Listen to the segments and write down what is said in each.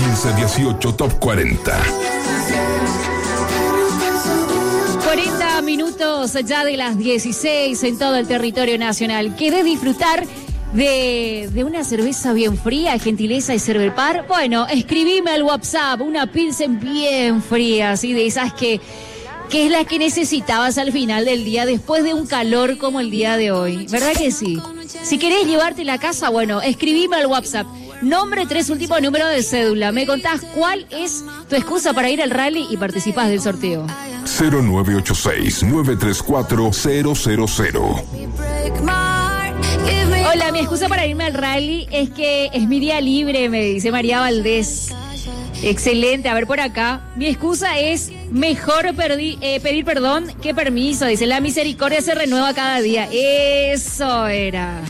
15-18 Top 40. 40 minutos ya de las 16 en todo el territorio nacional. ¿Querés disfrutar de una cerveza bien fría, gentileza y Cervelpar? Bueno, escribime al WhatsApp una Pilsen bien fría, así de esas que es la que necesitabas al final del día, después de un calor como el día de hoy. ¿Verdad que sí? Si querés llevarte a casa, bueno, escribime al WhatsApp. Nombre, 3 últimos números de cédula. Me contás cuál es tu excusa para ir al rally y participás del sorteo. 0986-934-000. Hola, mi excusa para irme al rally es que es mi día libre, me dice María Valdés. Excelente, a ver por acá. Mi excusa es mejor pedir perdón que permiso. Dice, la misericordia se renueva cada día. Eso era.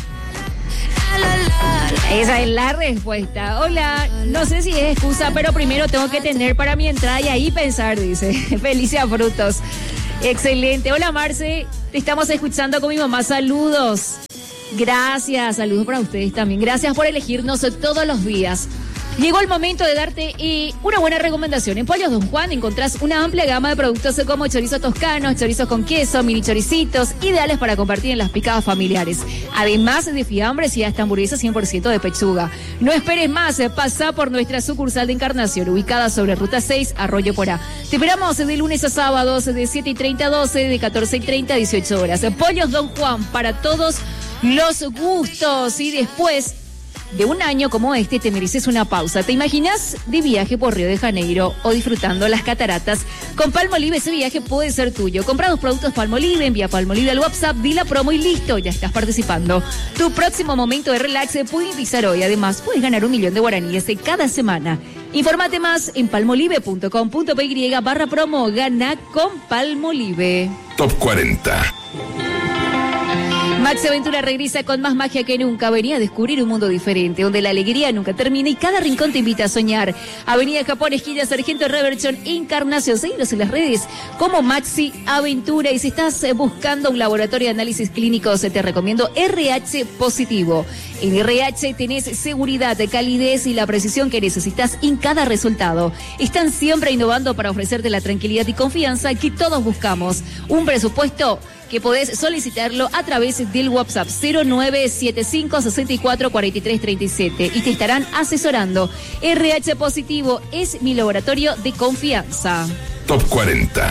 Esa es la respuesta. Hola, no sé si es excusa, pero primero tengo que tener para mi entrada y ahí pensar, dice Felicia Frutos. Excelente. Hola, Marce, te estamos escuchando con mi mamá. Saludos. Gracias, saludos para ustedes también. Gracias por elegirnos todos los días. Llegó el momento de darte una buena recomendación. En Pollos Don Juan encontrás una amplia gama de productos como chorizos toscanos, chorizos con queso, mini choricitos, ideales para compartir en las picadas familiares. Además de fiambres y hasta hamburguesas 100% de pechuga. No esperes más, pasá por nuestra sucursal de Encarnación, ubicada sobre Ruta 6, Arroyo Porá. Te esperamos de lunes a sábados, de 7:30 a 12, de 14:30 a 18 horas. Pollos Don Juan, para todos los gustos. Y después de un año como este te mereces una pausa. ¿Te imaginas de viaje por Río de Janeiro o disfrutando las cataratas? Con Palmolive ese viaje puede ser tuyo. Compra los productos Palmolive, envía Palmolive al WhatsApp, di la promo y listo, ya estás participando. Tu próximo momento de relax puede empezar hoy. Además, puedes ganar 1 millón de guaraníes cada semana. Infórmate más en palmolive.com.py/promo. Gana con Palmolive. Top 40. Maxi Aventura regresa con más magia que nunca. Venía a descubrir un mundo diferente, donde la alegría nunca termina y cada rincón te invita a soñar. Avenida Japón, esquina Sargento Reverchon, Encarnación. Seguinos en las redes como Maxi Aventura. Y si estás buscando un laboratorio de análisis clínicos, te recomiendo RH Positivo. En RH tenés seguridad, calidez y la precisión que necesitas en cada resultado. Están siempre innovando para ofrecerte la tranquilidad y confianza que todos buscamos. Un presupuesto que podés solicitarlo a través del WhatsApp 0975-644337 y te estarán asesorando. RH Positivo es mi laboratorio de confianza. Top 40.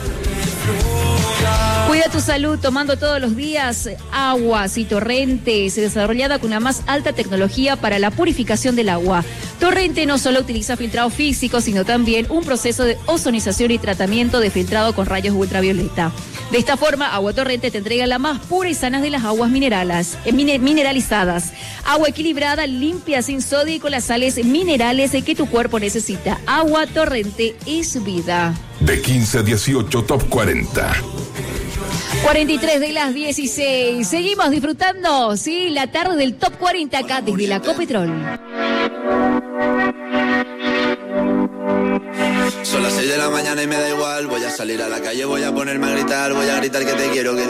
Cuida tu salud tomando todos los días agua Torrente, desarrollada con la más alta tecnología para la purificación del agua. Torrente no solo utiliza filtrado físico, sino también un proceso de ozonización y tratamiento de filtrado con rayos ultravioleta. De esta forma, Agua Torrente te entrega la más pura y sana de las aguas mineralizadas. Agua equilibrada, limpia, sin sodio y con las sales minerales que tu cuerpo necesita. Agua Torrente es vida. De 15-18 Top 40. 43 de las 16. Seguimos disfrutando, sí, la tarde del Top 40 acá desde la Copetrol. Son las 6 de la mañana y me da igual. Voy a salir a la calle, voy a ponerme a gritar. Voy a gritar que te quiero, que